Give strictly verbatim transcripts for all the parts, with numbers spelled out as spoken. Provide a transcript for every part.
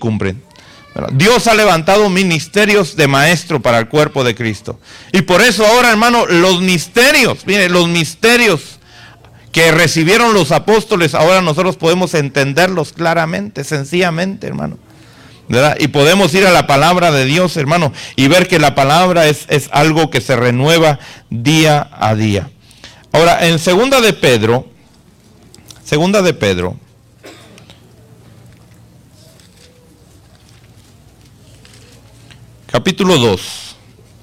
cumplen. Dios ha levantado ministerios de maestro para el cuerpo de Cristo. Y por eso ahora, hermano, los misterios, mire, los misterios que recibieron los apóstoles, ahora nosotros podemos entenderlos claramente, sencillamente, hermano, ¿verdad? Y podemos ir a la palabra de Dios, hermano, y ver que la palabra es, es algo que se renueva día a día. Ahora, en segunda de Pedro, segunda de Pedro, capítulo dos.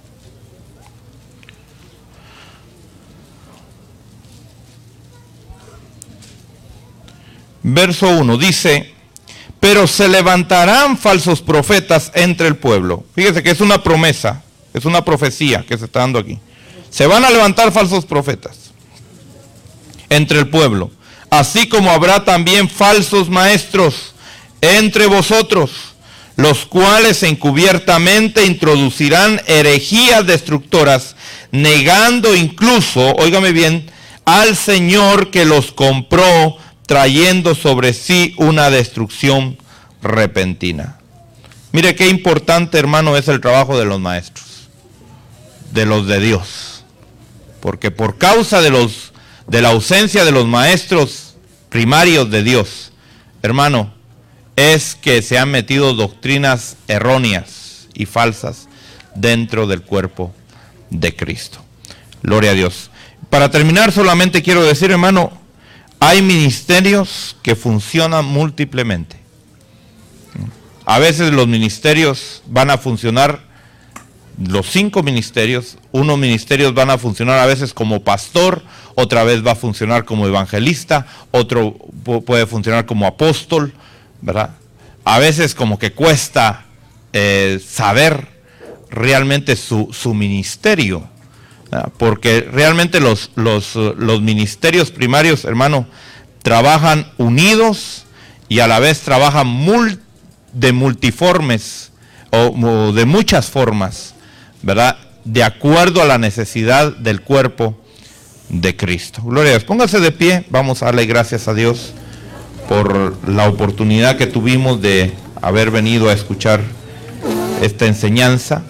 Verso uno dice: pero se levantarán falsos profetas entre el pueblo. Fíjese que es una promesa, es una profecía que se está dando aquí. Se van a levantar falsos profetas entre el pueblo, así como habrá también falsos maestros entre vosotros, los cuales encubiertamente introducirán herejías destructoras, negando incluso, óigame bien, al Señor que los compró, trayendo sobre sí una destrucción repentina. Mire qué importante, hermano, es el trabajo de los maestros, de los de Dios, porque por causa de los de la ausencia de los maestros primarios de Dios, hermano, es que se han metido doctrinas erróneas y falsas dentro del cuerpo de Cristo. Gloria a Dios. Para terminar, solamente quiero decir, hermano, hay ministerios que funcionan múltiplemente. A veces los ministerios van a funcionar, los cinco ministerios, unos ministerios van a funcionar a veces como pastor, otra vez va a funcionar como evangelista, otro puede funcionar como apóstol, ¿verdad? A veces como que cuesta eh, saber realmente su, su ministerio, ¿verdad? Porque realmente los, los, los ministerios primarios, hermano, trabajan unidos y a la vez trabajan mul, de multiformes o, o de muchas formas, ¿verdad? De acuerdo a la necesidad del cuerpo de Cristo. Gloria a Dios. Póngase de pie, vamos a darle gracias a Dios por la oportunidad que tuvimos de haber venido a escuchar esta enseñanza.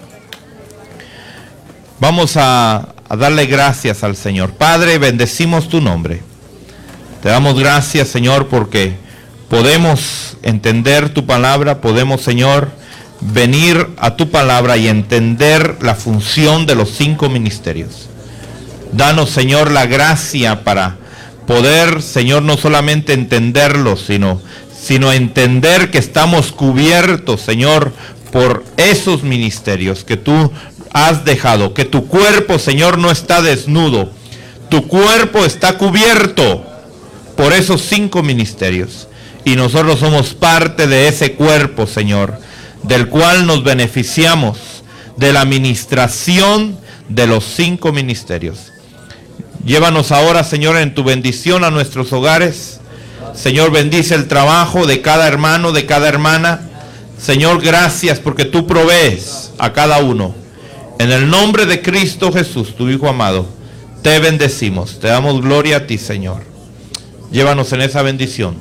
Vamos a, a darle gracias al Señor. Padre, bendecimos tu nombre. Te damos gracias, Señor, porque podemos entender tu palabra, podemos, Señor, venir a tu palabra y entender la función de los cinco ministerios. Danos, Señor, la gracia para poder, Señor, no solamente entenderlo, sino, sino entender que estamos cubiertos, Señor, por esos ministerios que tú has dejado, que tu cuerpo, Señor, no está desnudo, tu cuerpo está cubierto por esos cinco ministerios, y nosotros somos parte de ese cuerpo, Señor, del cual nos beneficiamos de la administración de los cinco ministerios. Llévanos ahora, Señor, en tu bendición a nuestros hogares. Señor, bendice el trabajo de cada hermano, de cada hermana. Señor, gracias porque tú provees a cada uno. En el nombre de Cristo Jesús, tu Hijo amado, te bendecimos. Te damos gloria a ti, Señor. Llévanos en esa bendición.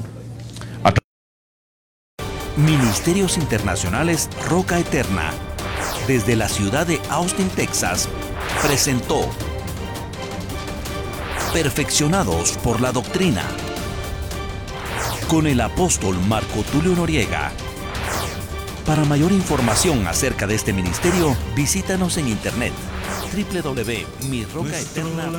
Ministerios Internacionales Roca Eterna, desde la ciudad de Austin, Texas, presentó Perfeccionados por la Doctrina, con el apóstol Marco Tulio Noriega. Para mayor información acerca de este ministerio, visítanos en internet doble u doble u doble u punto mi roca eterna punto com.